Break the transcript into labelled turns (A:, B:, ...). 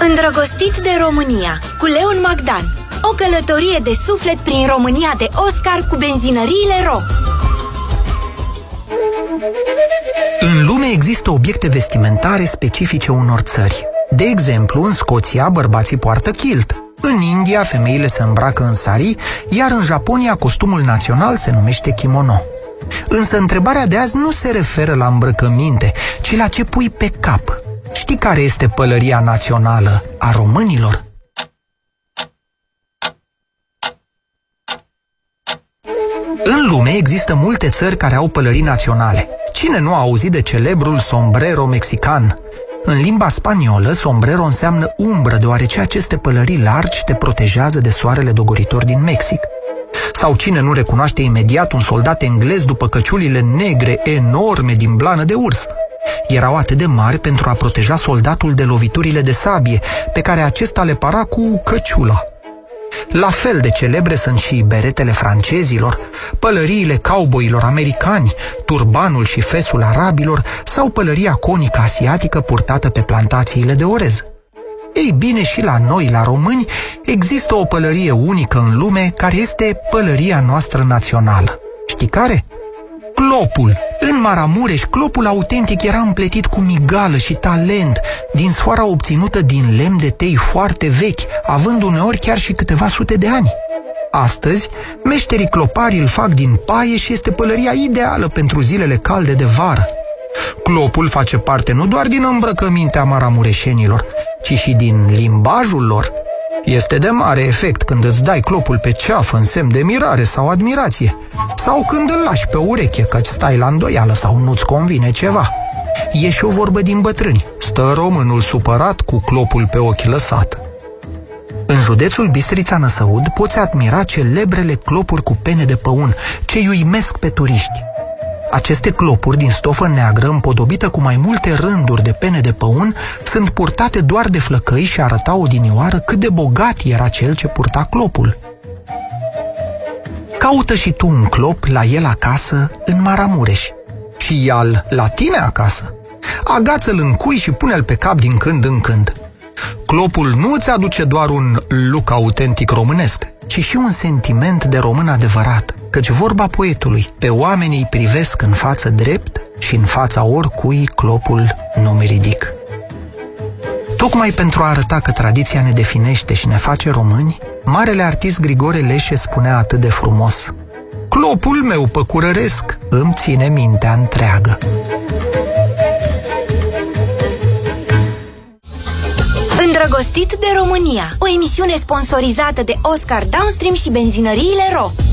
A: Îndrăgostit de România, cu Leon Magdan. O călătorie de suflet prin România de Oscar cu benzinăriile Ro.
B: În lume există obiecte vestimentare specifice unor țări. De exemplu, în Scoția, bărbații poartă kilt. În India, femeile se îmbracă în sari, iar în Japonia, costumul național se numește kimono. Însă întrebarea de azi nu se referă la îmbrăcăminte, ci la ce pui pe cap. Știi care este pălăria națională a românilor? În lume există multe țări care au pălării naționale. Cine nu a auzit de celebrul sombrero mexican? În limba spaniolă, sombrero înseamnă umbră, deoarece aceste pălării largi te protejează de soarele dogoritor din Mexic. Sau cine nu recunoaște imediat un soldat englez după căciulile negre enorme din blană de urs? Erau atât de mari pentru a proteja soldatul de loviturile de sabie, pe care acesta le para cu căciula. La fel de celebre sunt și beretele francezilor, pălăriile cowboilor americani, turbanul și fesul arabilor sau pălăria conică asiatică purtată pe plantațiile de orez. Ei bine, și la noi, la români, există o pălărie unică în lume, care este pălăria noastră națională. Știi care? Clopul. În Maramureș, clopul autentic era împletit cu migală și talent, din sfoara obținută din lemn de tei foarte vechi, având uneori chiar și câteva sute de ani. Astăzi, meșterii clopari îl fac din paie și este pălăria ideală pentru zilele calde de vară. Clopul face parte nu doar din îmbrăcămintea maramureșenilor, ci și din limbajul lor. Este de mare efect când îți dai clopul pe ceafă în semn de mirare sau admirație, sau când îl lași pe ureche căci stai la îndoială sau nu-ți convine ceva. E și o vorbă din bătrâni: stă românul supărat cu clopul pe ochi lăsat. În județul Bistrița-Năsăud poți admira celebrele clopuri cu pene de păun, ce uimesc pe turiști. Aceste clopuri din stofă neagră, împodobită cu mai multe rânduri de pene de păun, sunt purtate doar de flăcăi și arătau odinioară cât de bogat era cel ce purta clopul. Caută și tu un clop la el acasă în Maramureș și ia-l la tine acasă. Agață-l în cui și pune-l pe cap din când în când. Clopul nu îți aduce doar un look autentic românesc, ci și un sentiment de român adevărat, căci vorba poetului: pe oamenii îi privesc în față drept și în fața oricui clopul nu-mi ridic. Tocmai pentru a arăta că tradiția ne definește și ne face români, marele artist Grigore Leșe spunea atât de frumos: clopul meu păcurăresc îmi ține mintea întreagă.
A: Îndrăgostit de România, o emisiune sponsorizată de Oscar Downstream și benzinăriile Ro.